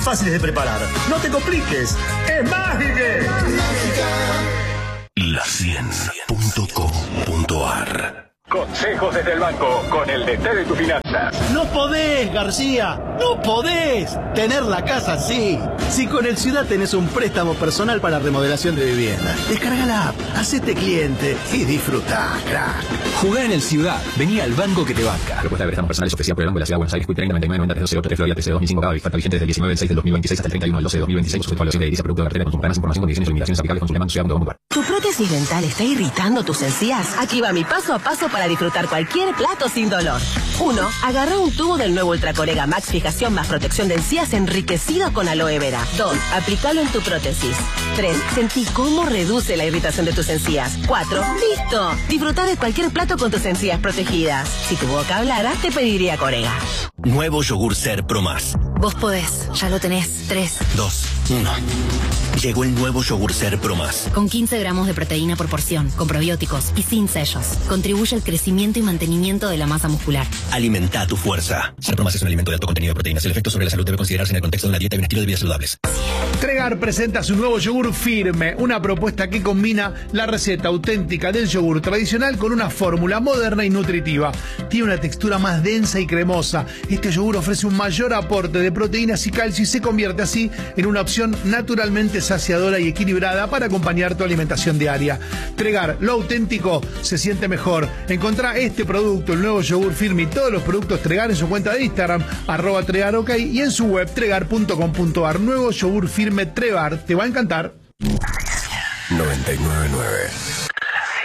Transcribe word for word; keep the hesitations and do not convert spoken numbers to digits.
Fáciles de preparar. No te compliques. ¡Es mágica! La cien punto com punto ar. Consejos desde el banco con el D T de tus finanzas. No podés, García, no podés tener la casa así. Si con el Ciudad tenés un préstamo personal para remodelación de vivienda, descarga la app, hacete cliente y disfrutá, crack. Jugá en el Ciudad, vení al banco que te banca. Propuesta de préstamos personales ofrecida por el Banco de la Ciudad de Buenos Aires, treinta noventa y nueve noventa tres ocho tres Florida T C dos mil cinco, oferta vigente desde el diecinueve del seis del dos mil veintiséis hasta el treinta y uno del doce del dos mil veintiséis, sujeto a evaluación de edilicia, producto de cartera de consumo. Para más información, condiciones y limitaciones aplicables, consulte banco ciudad punto com punto ar. ¿Tu prótesis dental está irritando tus encías? Aquí va mi paso a paso para disfrutar cualquier plato sin dolor. uno. Agarra un tubo del nuevo Ultracorega Max Fijación más protección de encías enriquecido con aloe vera. dos. Aplícalo en tu prótesis. tres. Sentí cómo reduce la irritación de tus encías. cuatro. ¡Listo! Disfruta de cualquier plato con tus encías protegidas. Si tu boca hablara, te pediría Corega. Nuevo yogur Ser Pro Más. Vos podés, ya lo tenés. tres, dos, uno. Llegó el nuevo yogur Ser Pro Más. Con quince gramos de proteína por porción, con probióticos y sin sellos. Contribuye al crecimiento y mantenimiento de la masa muscular. Alimenta tu fuerza. Ser Pro Más es un alimento de alto contenido de proteínas. El efecto sobre la salud debe considerarse en el contexto de una dieta y un estilo de vida saludables. Tregar presenta su nuevo yogur Firme, una propuesta que combina la receta auténtica del yogur tradicional con una fórmula moderna y nutritiva. Tiene una textura más densa y cremosa. Este yogur ofrece un mayor aporte de proteínas y calcio y se convierte así en una opción naturalmente saciadora y equilibrada para acompañar tu alimentación diaria. Tregar, lo auténtico se siente mejor. Encontrá este producto, el nuevo yogur Firme y todos los productos Tregar en su cuenta de Instagram, arroba Tregar OK, y en su web tregar punto com punto ar. Nuevo yogur Firme Tregar, te va a encantar. noventa y nueve punto nueve